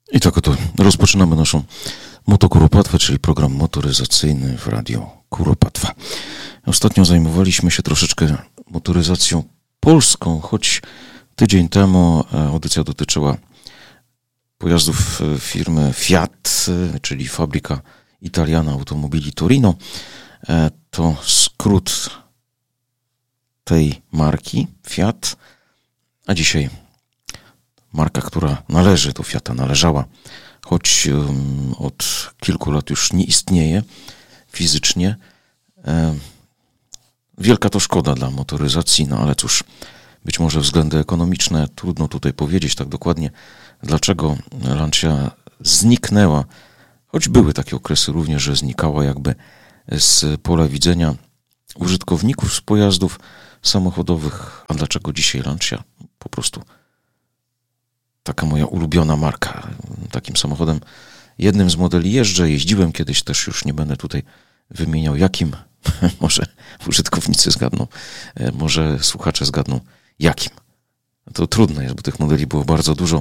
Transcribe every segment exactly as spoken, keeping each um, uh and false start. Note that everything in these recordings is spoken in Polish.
I tak oto rozpoczynamy naszą Motokuropatwę, czyli program motoryzacyjny w Radio Kuropatwa. Ostatnio zajmowaliśmy się troszeczkę motoryzacją polską, choć tydzień temu audycja dotyczyła pojazdów firmy Fiat, czyli Fabbrica Italiana Automobili Torino. To skrót tej marki Fiat, a dzisiaj marka, która należy do Fiata, należała, choć um, od kilku lat już nie istnieje fizycznie. E, wielka to szkoda dla motoryzacji, no ale cóż, być może względy ekonomiczne, trudno tutaj powiedzieć tak dokładnie, dlaczego Lancia zniknęła, choć były takie okresy również, że znikała jakby z pola widzenia użytkowników z pojazdów samochodowych. A dlaczego dzisiaj Lancia? Po prostu taka moja ulubiona marka. Takim samochodem, jednym z modeli jeżdżę, jeździłem kiedyś, też już nie będę tutaj wymieniał jakim. Może użytkownicy zgadną, może słuchacze zgadną jakim. To trudne jest, bo tych modeli było bardzo dużo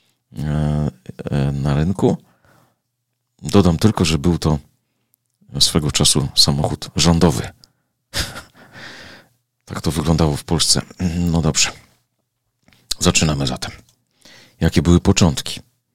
na rynku. Dodam tylko, że był to swego czasu samochód rządowy. Tak to wyglądało w Polsce. No dobrze. Zaczynamy zatem. Jakie były początki?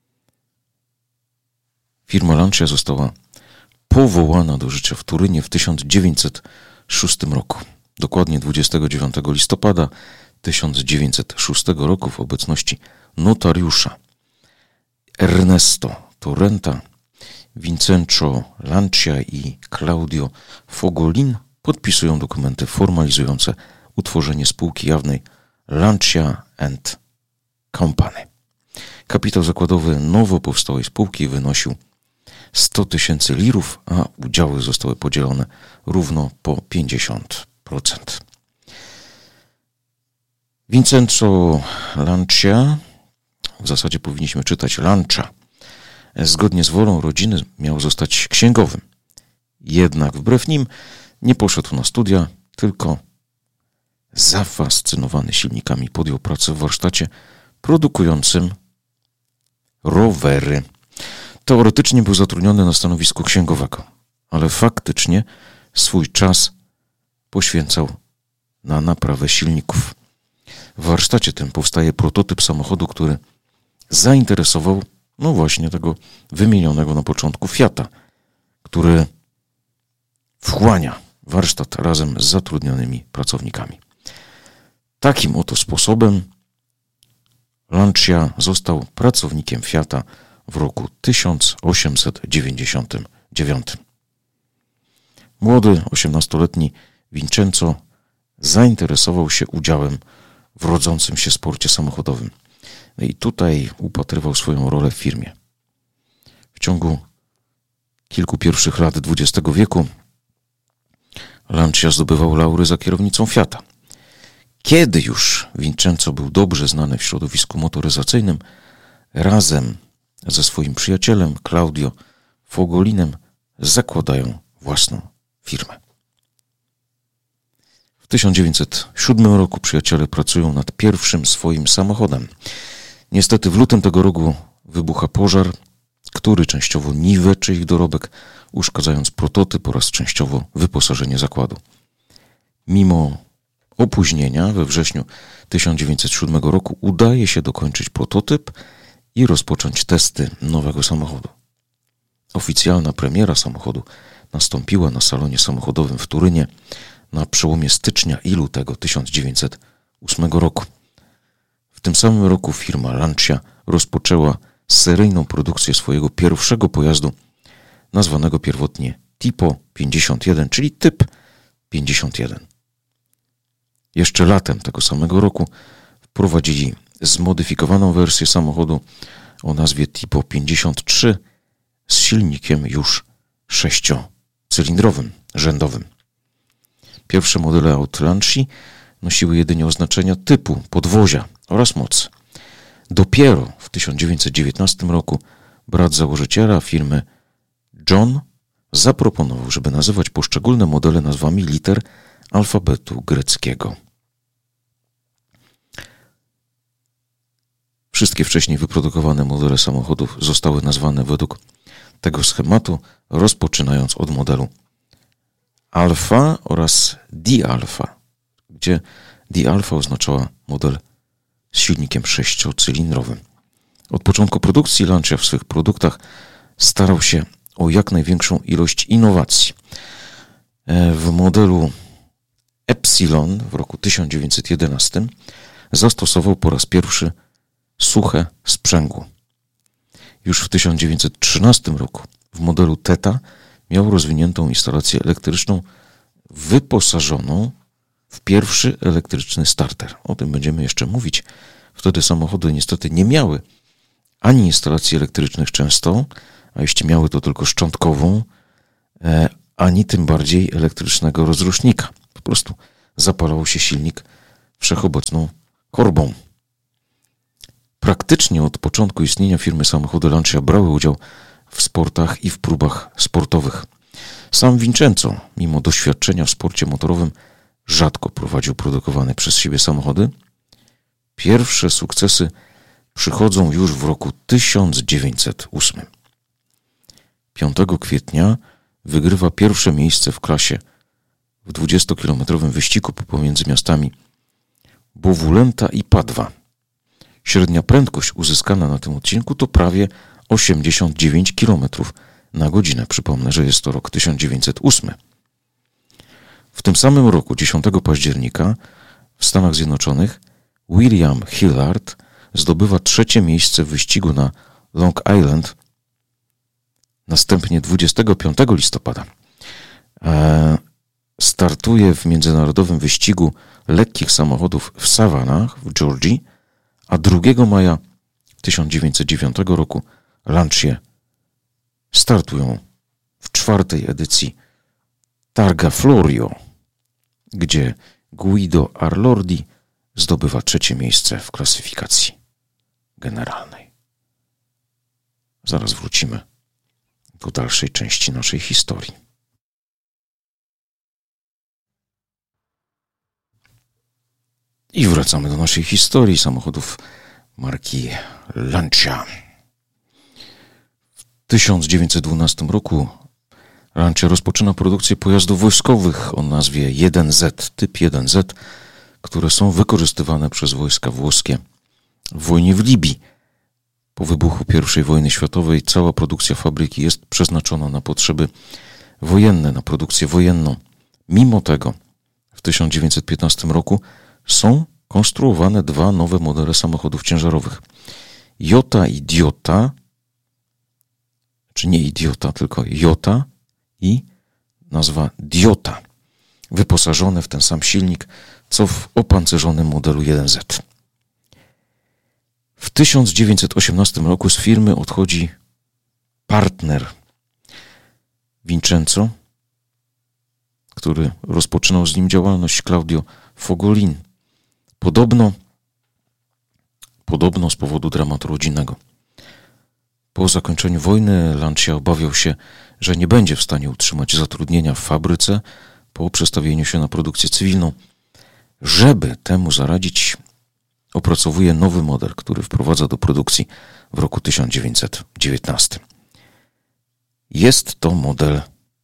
Firma Lancia została powołana do życia w Turynie w tysiąc dziewięćset szóstym roku. Dokładnie dwudziestego dziewiątego listopada tysiąc dziewięćset szóstego roku w obecności notariusza Ernesto Torrenta, Vincenzo Lancia i Claudio Fogolin podpisują dokumenty formalizujące utworzenie spółki jawnej Lancia and Company. Kapitał zakładowy nowo powstałej spółki wynosił sto tysięcy lirów, a udziały zostały podzielone równo po pięćdziesiąt procent. Vincenzo Lancia, w zasadzie powinniśmy czytać Lancia, zgodnie z wolą rodziny miał zostać księgowym. Jednak wbrew nim nie poszedł na studia, tylko zafascynowany silnikami podjął pracę w warsztacie produkującym rowery. Teoretycznie był zatrudniony na stanowisku księgowego, ale faktycznie swój czas poświęcał na naprawę silników. W warsztacie tym powstaje prototyp samochodu, który zainteresował, no właśnie, tego wymienionego na początku Fiata, który wchłania warsztat razem z zatrudnionymi pracownikami. Takim oto sposobem Lancia został pracownikiem Fiata w roku tysiąc osiemset dziewięćdziesiątym dziewiątym. Młody, osiemnastoletni Vincenzo zainteresował się udziałem w rodzącym się sporcie samochodowym. No i tutaj upatrywał swoją rolę w firmie. W ciągu kilku pierwszych lat dwudziestego wieku Lancia zdobywał laury za kierownicą Fiata. Kiedy już Vincenzo był dobrze znany w środowisku motoryzacyjnym, razem ze swoim przyjacielem Claudio Fogolinem zakładają własną firmę. W tysiąc dziewięćset siódmym roku przyjaciele pracują nad pierwszym swoim samochodem. Niestety w lutym tego roku wybucha pożar, który częściowo niweczy ich dorobek, uszkadzając prototyp oraz częściowo wyposażenie zakładu. Mimo opóźnienia we wrześniu tysiąc dziewięćset siódmego roku udaje się dokończyć prototyp i rozpocząć testy nowego samochodu. Oficjalna premiera samochodu nastąpiła na salonie samochodowym w Turynie na przełomie stycznia i lutego tysiąc dziewięćset ósmego roku. W tym samym roku firma Lancia rozpoczęła seryjną produkcję swojego pierwszego pojazdu, nazwanego pierwotnie Tipo pięćdziesiąt jeden, czyli typ pięćdziesiąt jeden. Jeszcze latem tego samego roku wprowadzili zmodyfikowaną wersję samochodu o nazwie Tipo pięćdziesiąt trzy z silnikiem już sześciocylindrowym, rzędowym. Pierwsze modele aut Lancii nosiły jedynie oznaczenia typu, podwozia oraz mocy. Dopiero w tysiąc dziewięćset dziewiętnastym roku brat założyciela firmy John zaproponował, żeby nazywać poszczególne modele nazwami liter alfabetu greckiego. Wszystkie wcześniej wyprodukowane modele samochodów zostały nazwane według tego schematu, rozpoczynając od modelu Alfa oraz D-Alfa, gdzie D-Alfa oznaczała model z silnikiem sześciocylindrowym. Od początku produkcji Lancia w swych produktach starał się o jak największą ilość innowacji. W modelu Epsilon w roku tysiąc dziewięćset jedenastym zastosował po raz pierwszy suche sprzęgło. Już w tysiąc dziewięćset trzynastym roku w modelu Theta miał rozwiniętą instalację elektryczną wyposażoną w pierwszy elektryczny starter. O tym będziemy jeszcze mówić. Wtedy samochody niestety nie miały ani instalacji elektrycznych często, a jeśli miały to tylko szczątkową, e, ani tym bardziej elektrycznego rozrusznika. Po prostu zapalał się silnik wszechobecną korbą. Praktycznie od początku istnienia firmy samochody Lancia brały udział w sportach i w próbach sportowych. Sam Vincenzo, mimo doświadczenia w sporcie motorowym, rzadko prowadził produkowane przez siebie samochody. Pierwsze sukcesy przychodzą już w roku tysiąc dziewięćset ósmym. piątego kwietnia wygrywa pierwsze miejsce w klasie w dwudziestokilometrowym wyścigu pomiędzy miastami Bowulenta i Padwa. Średnia prędkość uzyskana na tym odcinku to prawie osiemdziesiąt dziewięć kilometrów na godzinę. Przypomnę, że jest to rok tysiąc dziewięćset ósmy. W tym samym roku, dziesiątego października, w Stanach Zjednoczonych William Hillard zdobywa trzecie miejsce w wyścigu na Long Island. Następnie dwudziestego piątego listopada e, startuje w międzynarodowym wyścigu lekkich samochodów w Savannah w Georgii, a drugiego maja tysiąc dziewięćset dziewiątego roku Lancia startują w czwartej edycji Targa Florio, gdzie Guido Arlordi zdobywa trzecie miejsce w klasyfikacji generalnej. Zaraz wrócimy do dalszej części naszej historii. I wracamy do naszej historii samochodów marki Lancia. W tysiąc dziewięćset dwunastym roku Lancia rozpoczyna produkcję pojazdów wojskowych o nazwie jeden zet, typ jeden zet, które są wykorzystywane przez wojska włoskie w wojnie w Libii. Po wybuchu pierwszej wojny światowej cała produkcja fabryki jest przeznaczona na potrzeby wojenne, na produkcję wojenną. Mimo tego w tysiąc dziewięćset piętnastym roku są konstruowane dwa nowe modele samochodów ciężarowych. Jota i Diota, czy nie Idiota, tylko Jota i nazwa Diota, wyposażone w ten sam silnik, co w opancerzonym modelu jeden zet. W tysiąc dziewięćset osiemnastym roku z firmy odchodzi partner Vincenzo, który rozpoczynał z nim działalność, Claudio Fogolin. Podobno, podobno z powodu dramatu rodzinnego. Po zakończeniu wojny Lancia obawiał się, że nie będzie w stanie utrzymać zatrudnienia w fabryce po przestawieniu się na produkcję cywilną. Żeby temu zaradzić, opracowuje nowy model, który wprowadza do produkcji w roku tysiąc dziewięćset dziewiętnastym. Jest to model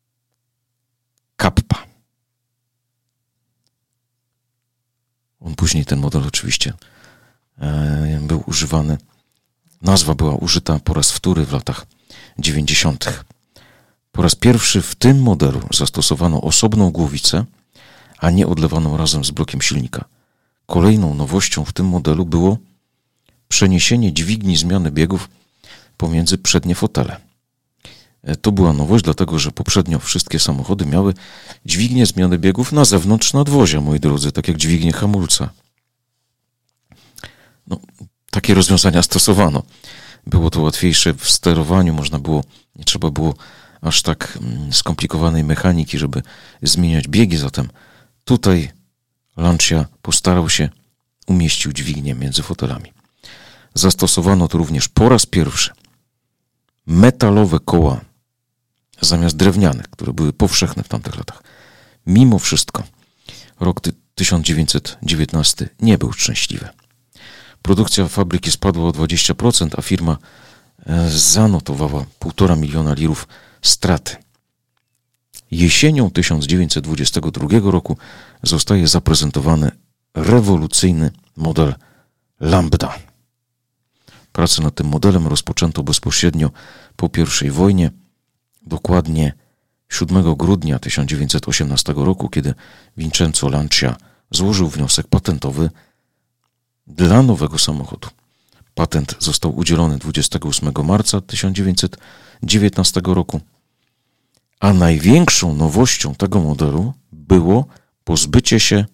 Kappa. On później, ten model oczywiście e, był używany, nazwa była użyta po raz wtóry w latach dziewięćdziesiątych. Po raz pierwszy w tym modelu zastosowano osobną głowicę, a nie odlewaną razem z blokiem silnika. Kolejną nowością w tym modelu było przeniesienie dźwigni zmiany biegów pomiędzy przednie fotele. To była nowość, dlatego że poprzednio wszystkie samochody miały dźwignię zmiany biegów na zewnątrz nadwozia, moi drodzy, tak jak dźwignię hamulca. No, takie rozwiązania stosowano. Było to łatwiejsze w sterowaniu, można było, nie trzeba było aż tak skomplikowanej mechaniki, żeby zmieniać biegi, zatem tutaj Lancia postarał się, umieścił dźwignię między fotelami. Zastosowano tu również po raz pierwszy metalowe koła zamiast drewnianych, które były powszechne w tamtych latach. Mimo wszystko rok tysiąc dziewięćset dziewiętnasty nie był szczęśliwy. Produkcja fabryki spadła o dwadzieścia procent, a firma zanotowała półtora miliona lirów straty. Jesienią tysiąc dziewięćset dwudziestego drugiego roku zostaje zaprezentowany rewolucyjny model Lambda. Pracę nad tym modelem rozpoczęto bezpośrednio po pierwszej wojnie, dokładnie siódmego grudnia tysiąc dziewięćset osiemnastego roku, kiedy Vincenzo Lancia złożył wniosek patentowy dla nowego samochodu. Patent został udzielony dwudziestego ósmego marca tysiąc dziewięćset dziewiętnastego roku, a największą nowością tego modelu było pozbycie się,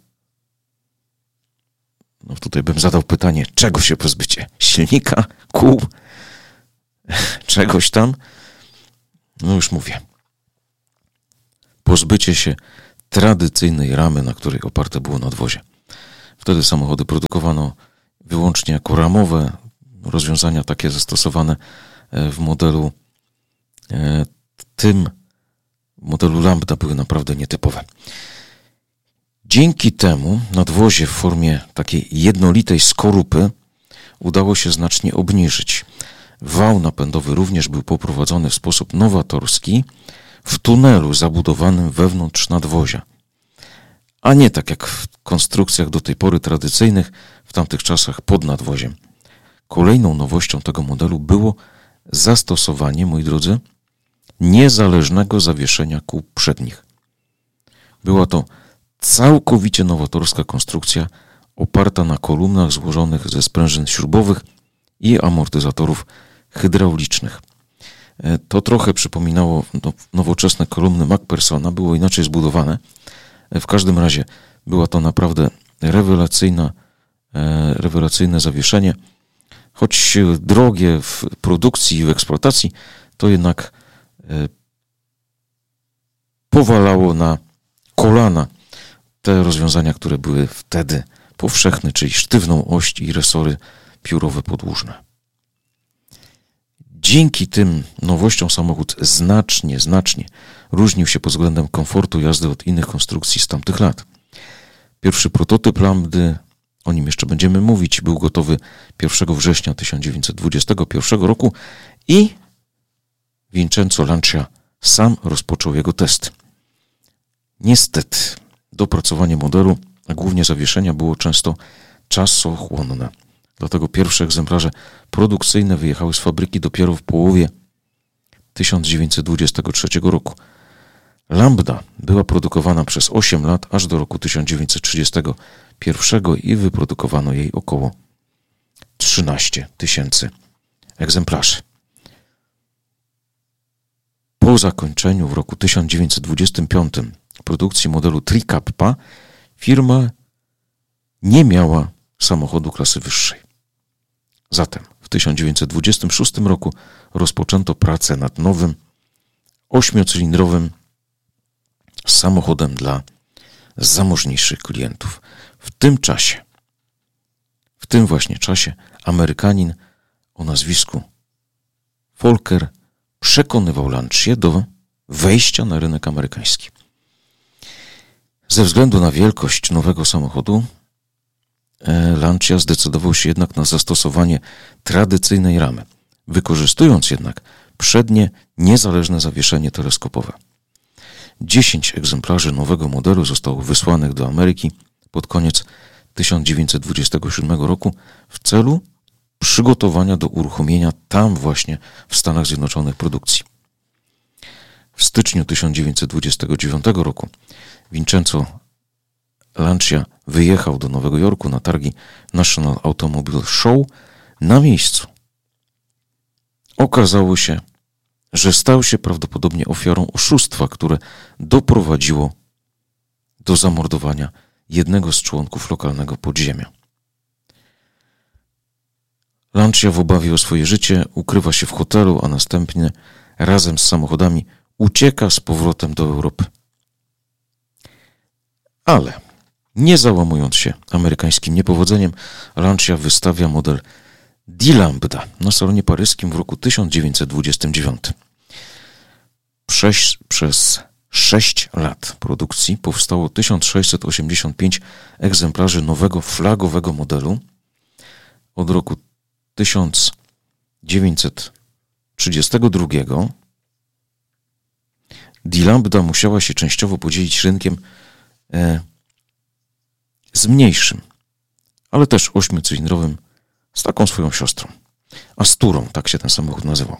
no tutaj bym zadał pytanie, czego się pozbycie? Silnika, kół, czegoś tam? No już mówię. Pozbycie się tradycyjnej ramy, na której oparte było nadwozie. Wtedy samochody produkowano wyłącznie jako ramowe, rozwiązania takie zastosowane w modelu tym, w modelu Lambda były naprawdę nietypowe. Dzięki temu nadwozie w formie takiej jednolitej skorupy udało się znacznie obniżyć. Wał napędowy również był poprowadzony w sposób nowatorski w tunelu zabudowanym wewnątrz nadwozia, a nie tak jak w konstrukcjach do tej pory tradycyjnych w tamtych czasach pod nadwoziem. Kolejną nowością tego modelu było zastosowanie, moi drodzy, niezależnego zawieszenia kół przednich. Była to całkowicie nowatorska konstrukcja oparta na kolumnach złożonych ze sprężyn śrubowych i amortyzatorów hydraulicznych. To trochę przypominało nowoczesne kolumny Macphersona, było inaczej zbudowane. W każdym razie była to naprawdę rewelacyjna, rewelacyjne zawieszenie. Choć drogie w produkcji i w eksploatacji, to jednak powalało na kolana te rozwiązania, które były wtedy powszechne, czyli sztywną oś i resory piórowe podłużne. Dzięki tym nowościom samochód znacznie, znacznie różnił się pod względem komfortu jazdy od innych konstrukcji z tamtych lat. Pierwszy prototyp Lambdy, o nim jeszcze będziemy mówić, był gotowy pierwszego września tysiąc dziewięćset dwudziestego pierwszego roku i Vincenzo Lancia sam rozpoczął jego test. Niestety, dopracowanie modelu, a głównie zawieszenia, było często czasochłonne. Dlatego pierwsze egzemplarze produkcyjne wyjechały z fabryki dopiero w połowie tysiąc dziewięćset dwudziestego trzeciego roku. Lambda była produkowana przez osiem lat, aż do roku tysiąc dziewięćset trzydziestego pierwszego i wyprodukowano jej około trzynaście tysięcy egzemplarzy. Po zakończeniu w roku tysiąc dziewięćset dwudziestym piątym produkcji modelu Tricappa firma nie miała samochodu klasy wyższej. Zatem w tysiąc dziewięćset dwudziestym szóstym roku rozpoczęto pracę nad nowym, ośmiocylindrowym samochodem dla zamożniejszych klientów. W tym czasie, w tym właśnie czasie Amerykanin o nazwisku Volker przekonywał Lancię do wejścia na rynek amerykański. Ze względu na wielkość nowego samochodu Lancia zdecydował się jednak na zastosowanie tradycyjnej ramy, wykorzystując jednak przednie, niezależne zawieszenie teleskopowe. Dziesięć egzemplarzy nowego modelu zostało wysłanych do Ameryki pod koniec tysiąc dziewięćset dwudziestego siódmego roku w celu przygotowania do uruchomienia tam właśnie w Stanach Zjednoczonych produkcji. W styczniu tysiąc dziewięćset dwudziestego dziewiątego roku Vincenzo Lancia wyjechał do Nowego Jorku na targi National Automobile Show. Na miejscu okazało się, że stał się prawdopodobnie ofiarą oszustwa, które doprowadziło do zamordowania jednego z członków lokalnego podziemia. Lancia w obawie o swoje życie ukrywa się w hotelu, a następnie razem z samochodami ucieka z powrotem do Europy. Ale nie załamując się amerykańskim niepowodzeniem, Lancia wystawia model D-Lambda na salonie paryskim w roku tysiąc dziewięćset dwudziestym dziewiątym. Przez, przez sześć lat produkcji powstało tysiąc sześćset osiemdziesiąt pięć egzemplarzy nowego flagowego modelu od roku tysiąc dziewięćset trzydziestego drugiego D-Lambda musiała się częściowo podzielić rynkiem e, z mniejszym, ale też ośmiocylindrowym, z taką swoją siostrą. Asturą, tak się ten samochód nazywał.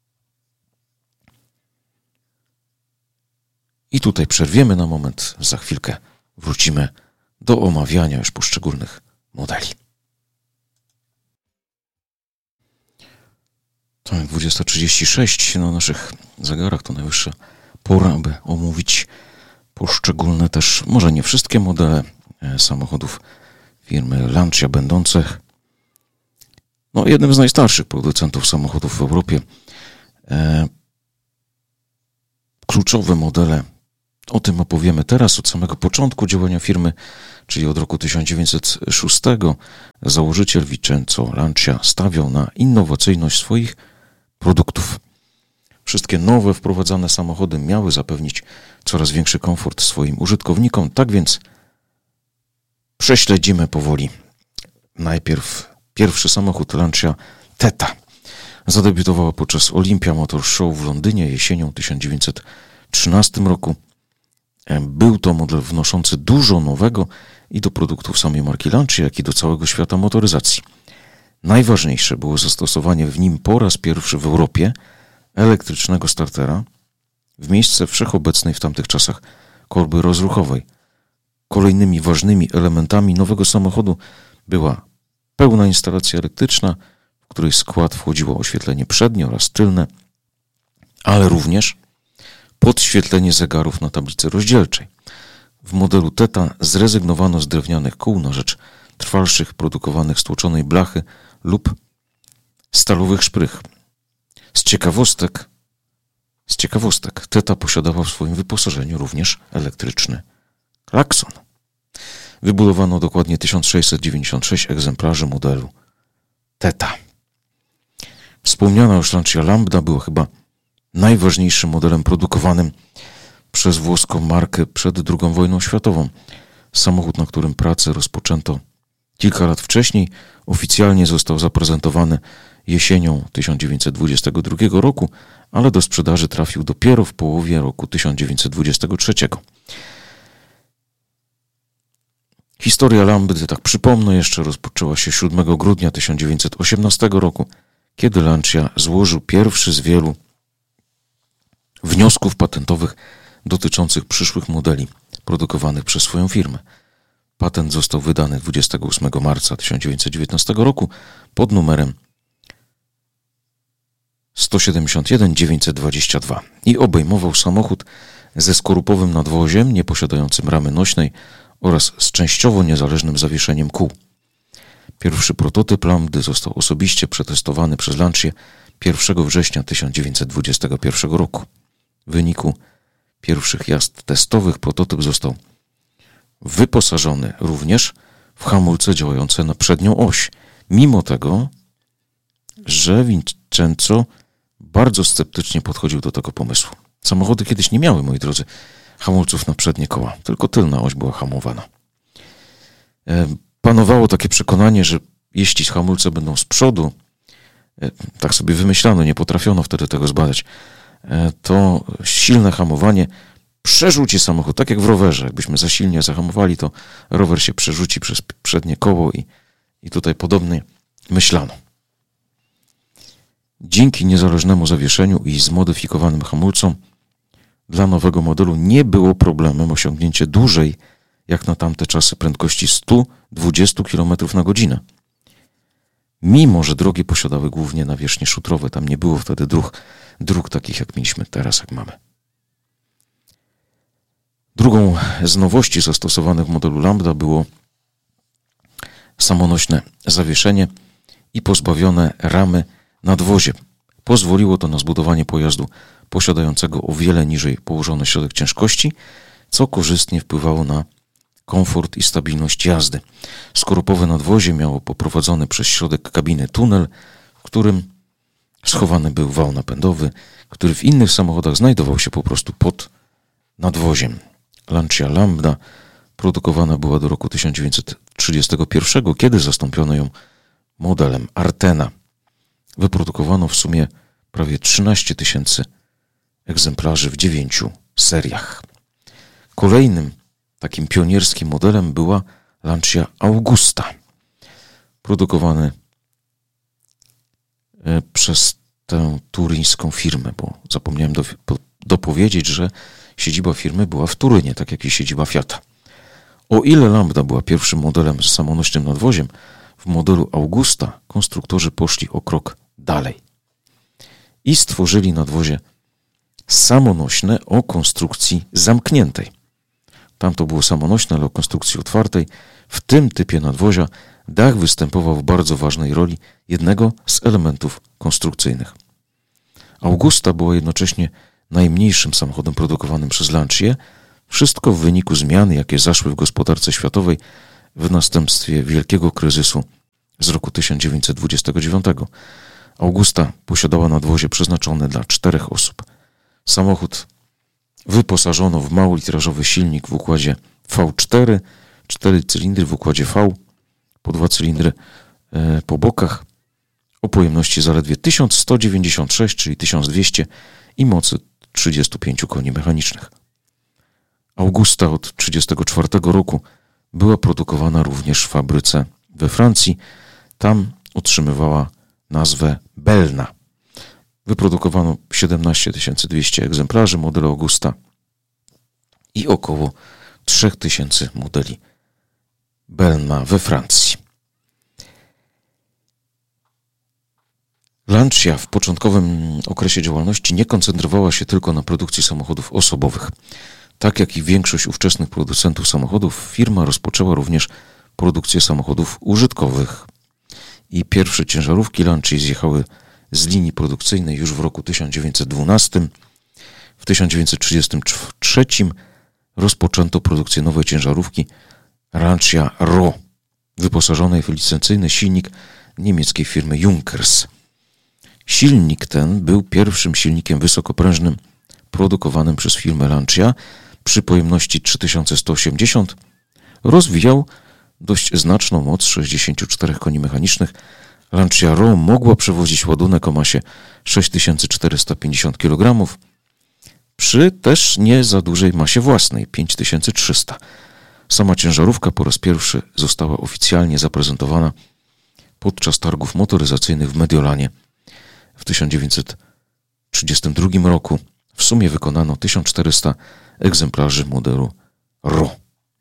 I tutaj przerwiemy na moment, za chwilkę wrócimy do omawiania już poszczególnych modeli. Tak, dwudziesta trzydzieści sześć na naszych zegarach to najwyższa pora, aby omówić poszczególne też, może nie wszystkie modele samochodów firmy Lancia, będących no, jednym z najstarszych producentów samochodów w Europie. E, kluczowe modele, o tym opowiemy teraz, od samego początku działania firmy, czyli od roku tysiąc dziewięćset szóstego. Założyciel Vincenzo Lancia stawiał na innowacyjność swoich produktów. Wszystkie nowe wprowadzane samochody miały zapewnić coraz większy komfort swoim użytkownikom, tak więc prześledzimy powoli. Najpierw pierwszy samochód Lancia Theta. Zadebiutowała podczas Olympia Motor Show w Londynie jesienią tysiąc dziewięćset trzynastego roku. Był to model wnoszący dużo nowego i do produktów samej marki Lancia, jak i do całego świata motoryzacji. Najważniejsze było zastosowanie w nim po raz pierwszy w Europie elektrycznego startera w miejsce wszechobecnej w tamtych czasach korby rozruchowej. Kolejnymi ważnymi elementami nowego samochodu była pełna instalacja elektryczna, w której skład wchodziło oświetlenie przednie oraz tylne, ale również podświetlenie zegarów na tablicy rozdzielczej. W modelu Theta zrezygnowano z drewnianych kół na rzecz trwalszych, produkowanych z tłoczonej blachy lub stalowych szprych. Z ciekawostek, z ciekawostek Theta posiadała w swoim wyposażeniu również elektryczny klakson. Wybudowano dokładnie tysiąc sześćset dziewięćdziesiąt sześć egzemplarzy modelu Theta. Wspomniana już Lancia Lambda była chyba najważniejszym modelem produkowanym przez włoską markę przed drugą wojną światową. Samochód, na którym pracę rozpoczęto kilka lat wcześniej, oficjalnie został zaprezentowany jesienią tysiąc dziewięćset dwudziestego drugiego roku, ale do sprzedaży trafił dopiero w połowie roku tysiąc dziewięćset dwudziestego trzeciego. Historia Lambdy, tak przypomnę jeszcze, rozpoczęła się siódmego grudnia tysiąc dziewięćset osiemnastego roku, kiedy Lancia złożył pierwszy z wielu wniosków patentowych dotyczących przyszłych modeli produkowanych przez swoją firmę. Patent został wydany dwudziestego ósmego marca tysiąc dziewięćset dziewiętnastego roku pod numerem sto siedemdziesiąt jeden dziewięćset dwadzieścia dwa i obejmował samochód ze skorupowym nadwoziem, nieposiadającym ramy nośnej oraz z częściowo niezależnym zawieszeniem kół. Pierwszy prototyp Lambdy został osobiście przetestowany przez Lancię pierwszego września tysiąc dziewięćset dwudziestego pierwszego roku. W wyniku pierwszych jazd testowych prototyp został wyposażony również w hamulce działające na przednią oś, mimo tego, że Vincenzo bardzo sceptycznie podchodził do tego pomysłu. Samochody kiedyś nie miały, moi drodzy, hamulców na przednie koła, tylko tylna oś była hamowana. Panowało takie przekonanie, że jeśli hamulce będą z przodu, tak sobie wymyślano, nie potrafiono wtedy tego zbadać, to silne hamowanie przerzuci samochód, tak jak w rowerze. Jakbyśmy za silnie zahamowali, to rower się przerzuci przez przednie koło i, i tutaj podobnie myślano. Dzięki niezależnemu zawieszeniu i zmodyfikowanym hamulcom dla nowego modelu nie było problemem osiągnięcie dużej, jak na tamte czasy, prędkości sto dwadzieścia kilometrów na godzinę. Mimo że drogi posiadały głównie nawierzchnie szutrowe, tam nie było wtedy dróg, dróg takich jak mieliśmy teraz, jak mamy. Drugą z nowości zastosowanych w modelu Lambda było samonośne zawieszenie i pozbawione ramy nadwozie. Pozwoliło to na zbudowanie pojazdu posiadającego o wiele niżej położony środek ciężkości, co korzystnie wpływało na komfort i stabilność jazdy. Skorupowe nadwozie miało poprowadzony przez środek kabiny tunel, w którym schowany był wał napędowy, który w innych samochodach znajdował się po prostu pod nadwoziem. Lancia Lambda produkowana była do roku tysiąc dziewięćset trzydziestego pierwszego, kiedy zastąpiono ją modelem Artena. Wyprodukowano w sumie prawie trzynaście tysięcy egzemplarzy w dziewięciu seriach. Kolejnym takim pionierskim modelem była Lancia Augusta, produkowany przez tę turyńską firmę, bo zapomniałem do, dopowiedzieć, że siedziba firmy była w Turynie, tak jak i siedziba Fiata. O ile Lambda była pierwszym modelem z samonośnym nadwoziem, w modelu Augusta konstruktorzy poszli o krok dalej i stworzyli nadwozie samonośne o konstrukcji zamkniętej. Tamto było samonośne, ale o konstrukcji otwartej. W tym typie nadwozia dach występował w bardzo ważnej roli jednego z elementów konstrukcyjnych. Augusta była jednocześnie najmniejszym samochodem produkowanym przez Lancię. Wszystko w wyniku zmian, jakie zaszły w gospodarce światowej w następstwie wielkiego kryzysu z roku tysiąc dziewięćset dwudziestego dziewiątego. Augusta posiadała nadwozie przeznaczone dla czterech osób. Samochód wyposażono w małolitrażowy silnik w układzie V cztery, cztery cylindry w układzie V, po dwa cylindry e, po bokach, o pojemności zaledwie tysiąc sto dziewięćdziesiąt sześć, czyli tysiąc dwieście i mocy trzydziestu pięciu koni mechanicznych. Augusta od tysiąc dziewięćset trzydziestego czwartego roku była produkowana również w fabryce we Francji. Tam otrzymywała nazwę Belna. Wyprodukowano siedemnaście tysięcy dwieście egzemplarzy modelu Augusta i około trzy tysiące modeli Belna we Francji. Lancia w początkowym okresie działalności nie koncentrowała się tylko na produkcji samochodów osobowych. Tak jak i większość ówczesnych producentów samochodów, firma rozpoczęła również produkcję samochodów użytkowych. I pierwsze ciężarówki Lancii zjechały z linii produkcyjnej już w roku tysiąc dziewięćset dwunastym. W tysiąc dziewięćset trzydziestym trzecim rozpoczęto produkcję nowej ciężarówki Lancia Ro, wyposażonej w licencyjny silnik niemieckiej firmy Junkers. Silnik ten był pierwszym silnikiem wysokoprężnym produkowanym przez firmę Lancia przy pojemności trzy tysiące sto osiemdziesiąt. Rozwijał dość znaczną moc sześćdziesiąt cztery koni mechanicznych. Lancia Ro mogła przewozić ładunek o masie sześć tysięcy czterysta pięćdziesiąt kilogramów przy też nie za dużej masie własnej pięć tysięcy trzysta. Sama ciężarówka po raz pierwszy została oficjalnie zaprezentowana podczas targów motoryzacyjnych w Mediolanie w tysiąc dziewięćset trzydziestym drugim roku. W sumie wykonano tysiąc czterysta egzemplarzy modelu Ro.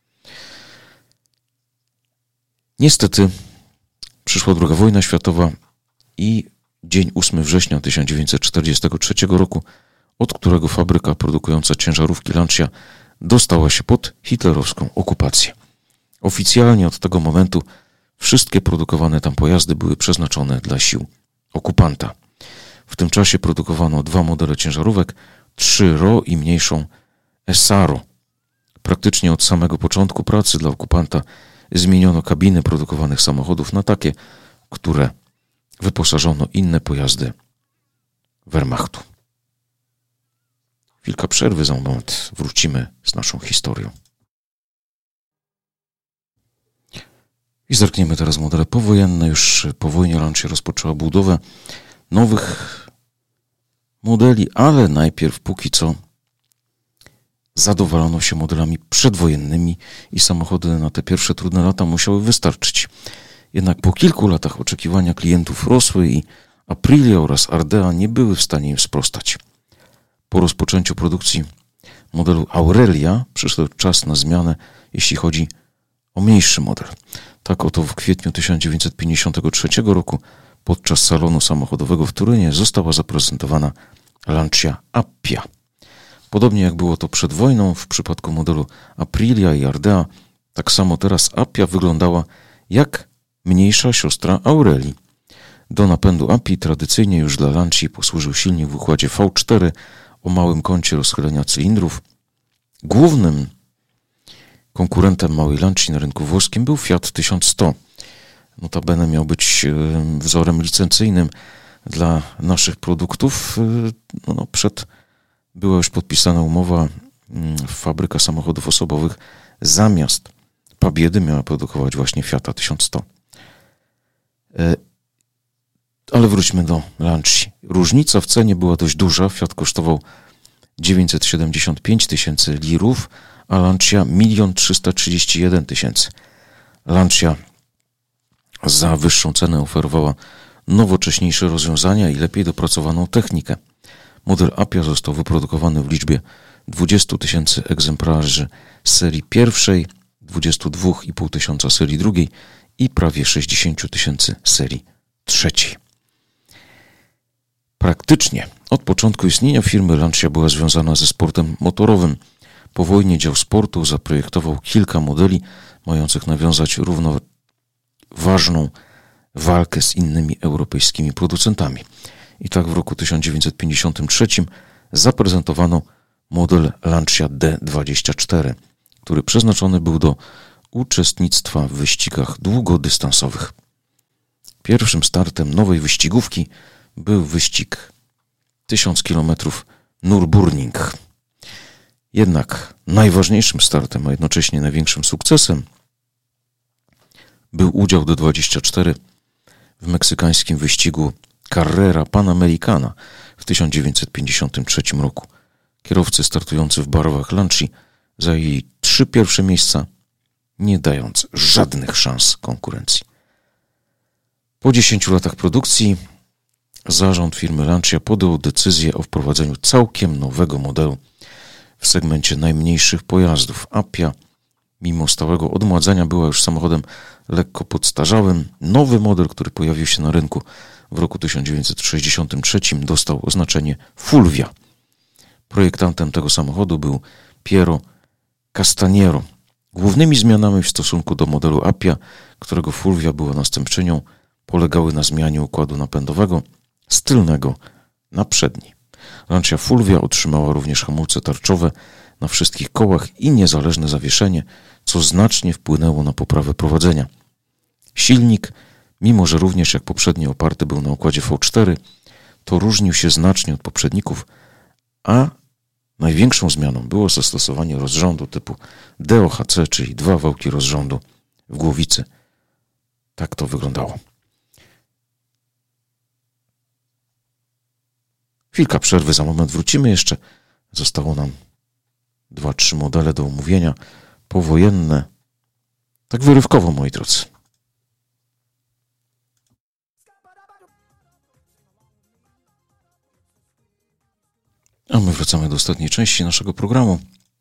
Niestety przyszła druga wojna światowa i dzień ósmego września tysiąc dziewięćset czterdziestego trzeciego roku, od którego fabryka produkująca ciężarówki Lancia dostała się pod hitlerowską okupację. Oficjalnie od tego momentu wszystkie produkowane tam pojazdy były przeznaczone dla sił okupanta. W tym czasie produkowano dwa modele ciężarówek, trzy Ro i mniejszą Esaro. Praktycznie od samego początku pracy dla okupanta zmieniono kabiny produkowanych samochodów na takie, które wyposażono inne pojazdy Wehrmachtu. Chwilka przerwy, za moment wrócimy z naszą historią. I zerkniemy teraz w modele powojenne. Już po wojnie Lancia rozpoczęła budowę nowych modeli, ale najpierw póki co zadowolono się modelami przedwojennymi i samochody na te pierwsze trudne lata musiały wystarczyć. Jednak po kilku latach oczekiwania klientów rosły i Aprilia oraz Ardea nie były w stanie im sprostać. Po rozpoczęciu produkcji modelu Aurelia przyszedł czas na zmianę, jeśli chodzi o mniejszy model. Tak oto w kwietniu tysiąc dziewięćset pięćdziesiątego trzeciego roku podczas salonu samochodowego w Turynie została zaprezentowana Lancia Appia. Podobnie jak było to przed wojną w przypadku modelu Aprilia i Ardea, tak samo teraz Appia wyglądała jak mniejsza siostra Aurelii. Do napędu Appii tradycyjnie już dla Lancii posłużył silnik w układzie V cztery o małym kącie rozchylenia cylindrów. Głównym konkurentem małej Lancii na rynku włoskim był Fiat tysiąc sto. Notabene miał być wzorem licencyjnym dla naszych produktów. No, przed była już podpisana umowa, fabryka samochodów osobowych zamiast Pabiedy miała produkować właśnie Fiata tysiąc sto. Ale wróćmy do Lancia. Różnica w cenie była dość duża. Fiat kosztował dziewięćset siedemdziesiąt pięć tysięcy lirów, a Lancia milion trzysta trzydzieści jeden tysięcy. Lancia za wyższą cenę oferowała nowocześniejsze rozwiązania i lepiej dopracowaną technikę. Model Appia został wyprodukowany w liczbie dwadzieścia tysięcy egzemplarzy serii pierwszej, dwadzieścia dwa i pół tysiąca serii drugiej i prawie sześćdziesiąt tysięcy serii trzeciej. Praktycznie od początku istnienia firmy Lancia była związana ze sportem motorowym. Po wojnie dział sportu zaprojektował kilka modeli mających nawiązać równoważną walkę z innymi europejskimi producentami. I tak w roku tysiąc dziewięćset pięćdziesiątym trzecim zaprezentowano model Lancia D dwadzieścia cztery, który przeznaczony był do uczestnictwa w wyścigach długodystansowych. Pierwszym startem nowej wyścigówki był wyścig tysiąc kilometrów Nürburgring. Jednak najważniejszym startem, a jednocześnie największym sukcesem był udział D dwadzieścia cztery w meksykańskim wyścigu Carrera Panamericana w tysiąc dziewięćset pięćdziesiątym trzecim roku. Kierowcy startujący w barwach Lancia zajęli trzy pierwsze miejsca, nie dając żadnych szans konkurencji. Po dziesięciu latach produkcji zarząd firmy Lancia podjął decyzję o wprowadzeniu całkiem nowego modelu w segmencie najmniejszych pojazdów. Appia, mimo stałego odmładzania, była już samochodem lekko podstarzałym. Nowy model, który pojawił się na rynku w roku tysiąc dziewięćset sześćdziesiątym trzecim, dostał oznaczenie Fulvia. Projektantem tego samochodu był Piero Castaniero. Głównymi zmianami w stosunku do modelu Appia, którego Fulvia była następczynią, polegały na zmianie układu napędowego z tylnego na przedni. Lancia Fulvia otrzymała również hamulce tarczowe na wszystkich kołach i niezależne zawieszenie, co znacznie wpłynęło na poprawę prowadzenia. Silnik, mimo że również jak poprzedni oparty był na układzie V cztery, to różnił się znacznie od poprzedników, a największą zmianą było zastosowanie rozrządu typu D O H C, czyli dwa wałki rozrządu w głowicy. Tak to wyglądało. Chwilka przerwy, za moment wrócimy jeszcze. Zostało nam dwa, trzy modele do omówienia. Powojenne. Tak wyrywkowo, moi drodzy. A my wracamy do ostatniej części naszego programu.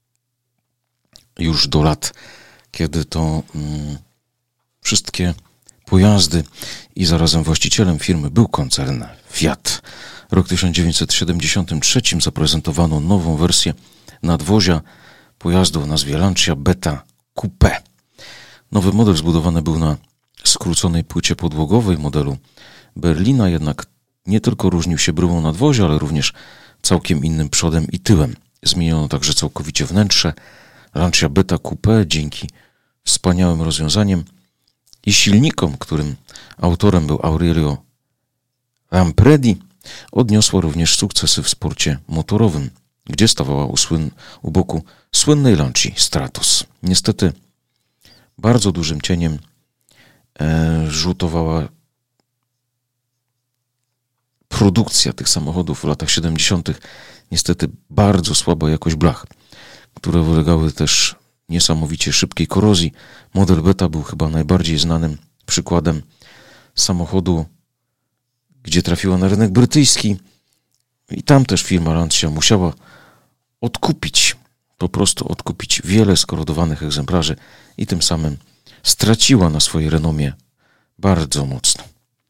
Już do lat, kiedy to mm, wszystkie pojazdy i zarazem właścicielem firmy był koncern Fiat. Rok tysiąc dziewięćset siedemdziesiątym trzecim zaprezentowano nową wersję nadwozia pojazdu o nazwie Lancia Beta Coupé. Nowy model zbudowany był na skróconej płycie podłogowej modelu Berlina, jednak nie tylko różnił się bryłą nadwozia, ale również całkiem innym przodem i tyłem. Zmieniono także całkowicie wnętrze. Lancia Beta Coupé dzięki wspaniałym rozwiązaniom i silnikom, którym autorem był Aurelio Lampredi, odniosła również sukcesy w sporcie motorowym, gdzie stawała u, słyn, u boku słynnej Lancii Stratos. Niestety bardzo dużym cieniem e, rzutowała produkcja tych samochodów w latach siedemdziesiątych. Niestety bardzo słaba jakość blach, które ulegały też niesamowicie szybkiej korozji. Model Beta był chyba najbardziej znanym przykładem samochodu, gdzie trafiła na rynek brytyjski i tam też firma Lancia musiała odkupić, po prostu odkupić wiele skorodowanych egzemplarzy i tym samym straciła na swojej renomie bardzo mocno.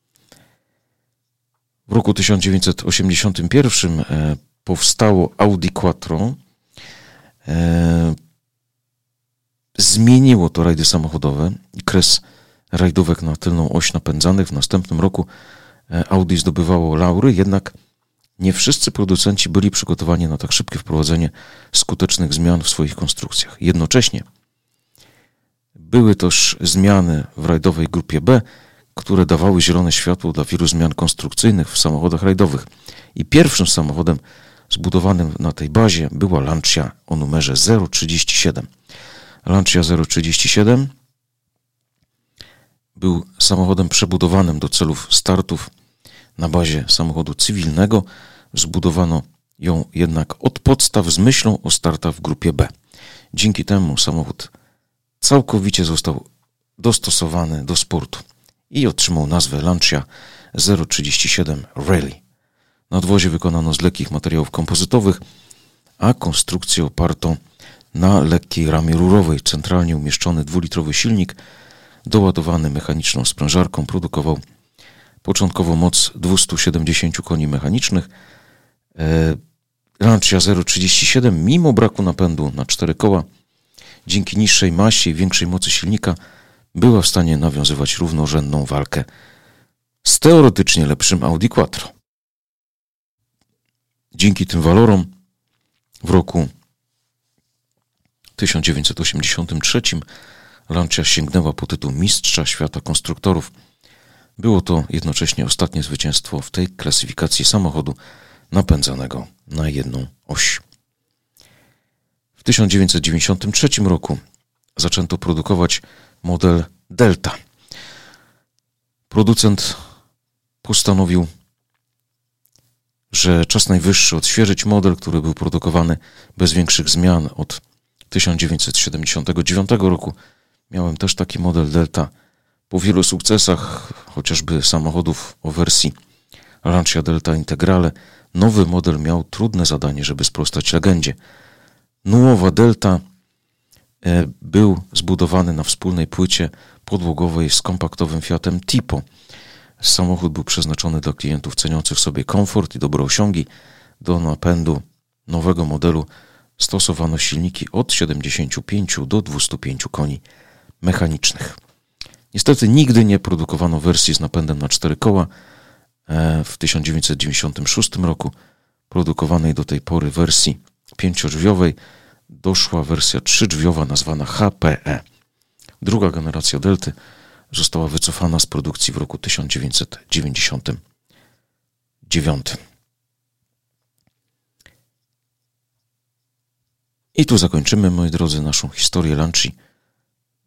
W roku tysiąc dziewięćset osiemdziesiątym pierwszym e, powstało Audi Quattro. E, zmieniło to rajdy samochodowe i kres rajdówek na tylną oś napędzanych. W następnym roku Audi zdobywało laury, jednak nie wszyscy producenci byli przygotowani na tak szybkie wprowadzenie skutecznych zmian w swoich konstrukcjach. Jednocześnie były też zmiany w rajdowej grupie B, które dawały zielone światło dla wielu zmian konstrukcyjnych w samochodach rajdowych. I pierwszym samochodem zbudowanym na tej bazie była Lancia o numerze zero trzydzieści siedem. Lancia zero trzydzieści siedem był samochodem przebudowanym do celów startów na bazie samochodu cywilnego. Zbudowano ją jednak od podstaw z myślą o startach w grupie B. Dzięki temu samochód całkowicie został dostosowany do sportu i otrzymał nazwę Lancia zero trzydzieści siedem Rally. Nadwozie wykonano z lekkich materiałów kompozytowych, a konstrukcję oparto na lekkiej ramie rurowej. Centralnie umieszczony dwulitrowy silnik doładowany mechaniczną sprężarką produkował początkowo moc dwieście siedemdziesiąt koni mechanicznych. Lancia zero trzydzieści siedem, mimo braku napędu na cztery koła, dzięki niższej masie i większej mocy silnika była w stanie nawiązywać równorzędną walkę z teoretycznie lepszym Audi Quattro. Dzięki tym walorom w roku tysiąc dziewięćset osiemdziesiątym trzecim Lancia sięgnęła po tytuł Mistrza Świata Konstruktorów. Było to jednocześnie ostatnie zwycięstwo w tej klasyfikacji samochodu napędzanego na jedną oś. W tysiąc dziewięćset dziewięćdziesiątym trzecim roku zaczęto produkować model Delta. Producent postanowił, że czas najwyższy odświeżyć model, który był produkowany bez większych zmian od tysiąc dziewięćset siedemdziesiątego dziewiątego roku. Miałem też taki model Delta. Po wielu sukcesach, chociażby samochodów o wersji Lancia Delta Integrale, nowy model miał trudne zadanie, żeby sprostać legendzie. Nuowa Delta był zbudowany na wspólnej płycie podłogowej z kompaktowym Fiatem Tipo. Samochód był przeznaczony dla klientów ceniących sobie komfort i dobre osiągi. Do napędu nowego modelu stosowano silniki od siedemdziesięciu pięciu do dwustu pięciu koni mechanicznych. Niestety nigdy nie produkowano wersji z napędem na cztery koła. W tysiąc dziewięćset dziewięćdziesiątym szóstym roku produkowanej do tej pory wersji pięciodrzwiowej doszła wersja trzydrzwiowa nazwana H P E. Druga generacja Delty została wycofana z produkcji w roku tysiąc dziewięćset dziewięćdziesiątym dziewiątym. I tu zakończymy, moi drodzy, naszą historię Lancii